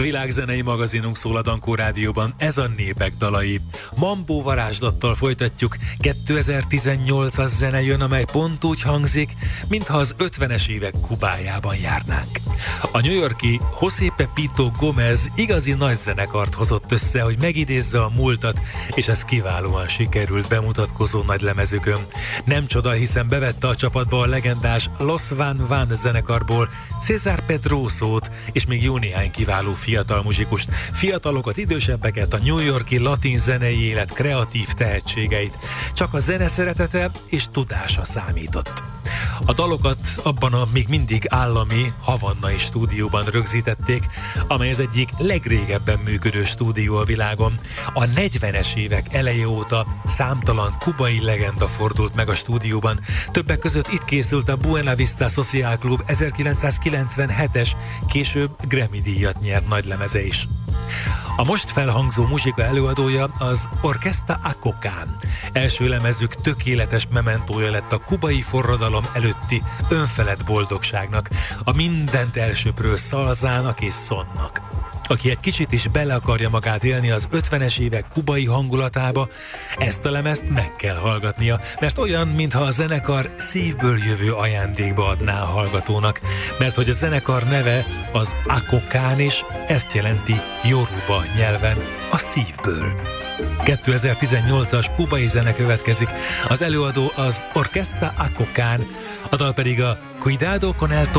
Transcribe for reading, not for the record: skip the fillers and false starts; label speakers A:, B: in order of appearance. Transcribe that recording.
A: Világzenei magazinunk szól a Dankó Rádióban, ez a Népek dalai. Mambó varázslattal folytatjuk, 2018-as zene jön, amely pont úgy hangzik, mintha az 50-es évek Kubájában járnánk. A New York-i José Pepito Gómez igazi nagy zenekart hozott össze, hogy megidézze a múltat, és ez kiválóan sikerült bemutatkozó nagylemezükön. Nem csoda, hiszen bevette a csapatba a legendás Los Van Van zenekarból César Pedrosót, és még jó néhány kiváló fiatal muzsikust, fiatalokat, idősebbeket, a New York-i latin zenei élet kreatív tehetségeit. Csak a zene szeretete és tudása számított. A dalokat abban a még mindig állami havannai stúdióban rögzítették, amely az egyik legrégebben működő stúdió a világon. A 40-es évek eleje óta számtalan kubai legenda fordult meg a stúdióban. Többek között itt készült a Buena Vista Social Club 1997-es, később Grammy-díjat nyert nagylemeze is. A most felhangzó muzsika előadója az Orquesta Acocán. Első lemezük tökéletes mementója lett a kubai forradalom előtti önfelett boldogságnak, a mindent elsöprő szalzának és szonnak. Aki egy kicsit is bele akarja magát élni az 50-es évek kubai hangulatába, ezt a lemezt meg kell hallgatnia, mert olyan, mintha a zenekar szívből jövő ajándékba adná a hallgatónak, mert hogy a zenekar neve az Acocán, és ezt jelenti Yoruba nyelven a szívből. 2018-as kubai zene következik, az előadó az Orquesta Acocán, a dal pedig a Cuidado con el